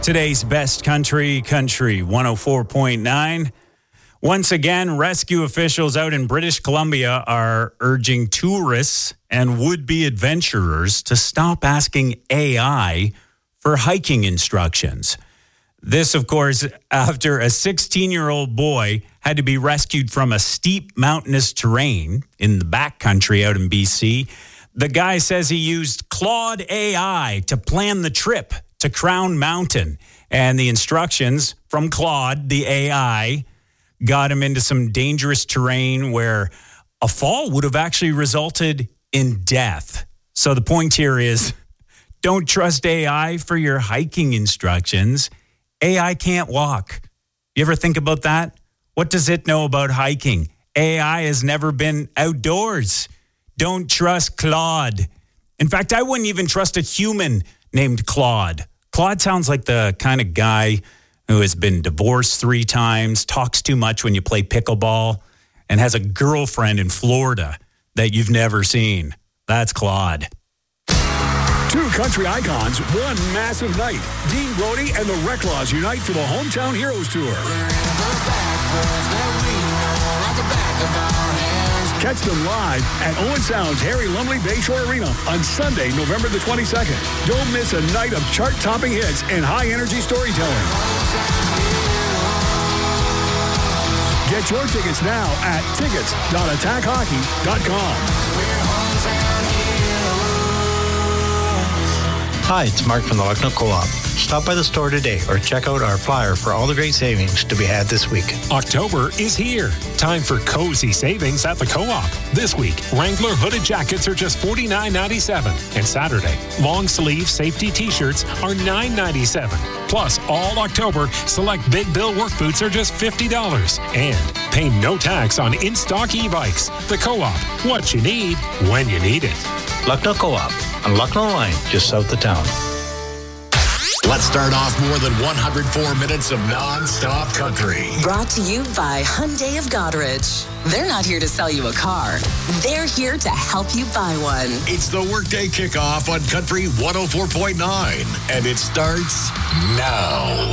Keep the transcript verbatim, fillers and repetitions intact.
Today's best country, Country one oh four point nine. Once again, rescue officials out in British Columbia are urging tourists and would-be adventurers to stop asking A I for hiking instructions. This, of course, after a sixteen-year-old boy had to be rescued from a steep mountainous terrain in the backcountry out in B C. The guy says he used Claude A I to plan the trip to Crown Mountain, and the instructions from Claude, the A I, got him into some dangerous terrain where a fall would have actually resulted in death. So the point here is, don't trust A I for your hiking instructions. A I can't walk. You ever think about that? What does it know about hiking? A I has never been outdoors. Don't trust Claude. In fact, I wouldn't even trust a human named Claude. Claude sounds like the kind of guy who has been divorced three times, talks too much when you play pickleball, and has a girlfriend in Florida that you've never seen. That's Claude. Two country icons, one massive night. Dean Brody and the Reclaws unite for the Hometown Heroes Tour. Catch them live at Owen Sound's Harry Lumley Bayshore Arena on Sunday, November the twenty-second. Don't miss a night of chart-topping hits and high-energy storytelling. Get your tickets now at tickets dot attack hockey dot com. Hi, it's Mark from the Lucknow Co-op. Stop by the store today or check out our flyer for all the great savings to be had this week. October is here. Time for cozy savings at the Co-op. This week, Wrangler hooded jackets are just forty-nine ninety-seven. And Saturday, long sleeve safety t-shirts are nine ninety-seven. Plus, all October, select Big Bill work boots are just fifty dollars. And pay no tax on in-stock e-bikes. The Co-op, what you need, when you need it. Lucknow Co-op on Lucknow Line, just south of town. Let's start off more than one hundred four minutes of non-stop country. Brought to you by Hyundai of Goderich. They're not here to sell you a car. They're here to help you buy one. It's the Workday Kickoff on Country one oh four point nine, and it starts now.